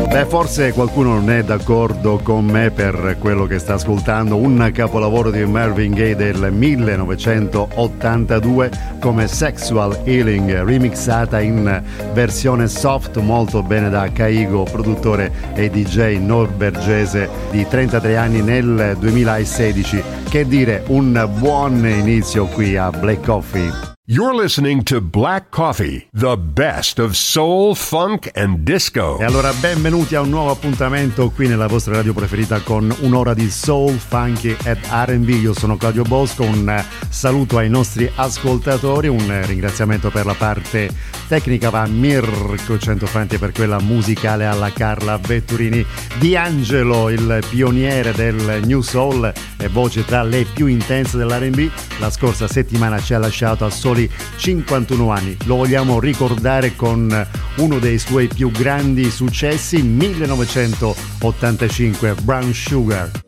Beh, forse qualcuno non è d'accordo con me per quello che sta ascoltando, un capolavoro di Marvin Gaye del 1982 come Sexual Healing, remixata in versione soft molto bene da Caigo, produttore e DJ norvegese di 33 anni nel 2016. Che dire, un buon inizio qui a Black Coffee. You're listening to Black Coffee, the best of soul, funk and disco. E allora benvenuti a un nuovo appuntamento qui nella vostra radio preferita con un'ora di soul, funky ed R&B. Io sono Claudio Bosco, un saluto ai nostri ascoltatori, un ringraziamento per la parte tecnica va a Mirko Centofanti e per quella musicale alla Carla Vetturini. D'Angelo, il pioniere del New Soul e voce tra le più intense dell'R&B, la scorsa settimana ci ha lasciato a soli 51 anni. Lo vogliamo ricordare con uno dei suoi più grandi successi, 1985, Brown Sugar.